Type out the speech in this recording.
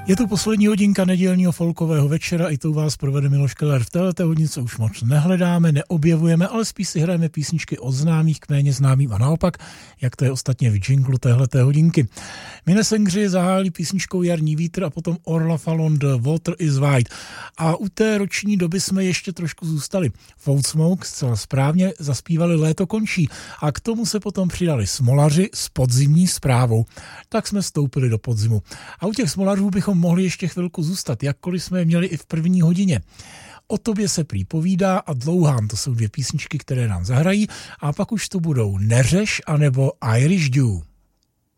Je to poslední hodinka nedělního folkového večera, i tou vás provede Miloš Keller. V této hodince už moc nehledáme, neobjevujeme, ale spíš si hrajeme písničky od známých k méně známým a naopak, jak to je ostatně v džinglu téhleté hodinky. Mine Sengři zahájili písničkou Jarní vítr a potom Orla Fallon The Water is White. A u té roční doby jsme ještě trošku zůstali. Folksmoke zcela správně zaspívali Léto končí a k tomu se potom přidali Smolaři s podzimní zprávou. Tak jsme vstoupili do podzimu. A u těch Smolařů bychom mohli ještě chvilku zůstat, jakkoliv jsme je měli i v první hodině. O tobě se prý povídá a dlouhám, to jsou dvě písničky, které nám zahrají, a pak už to budou Neřeš anebo Irish Dew.